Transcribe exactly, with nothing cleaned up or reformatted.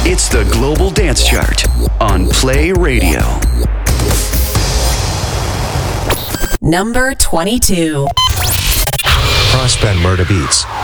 It's the Global Dance Chart on Play Radio. Number twenty-two. Prospen Murder Beats.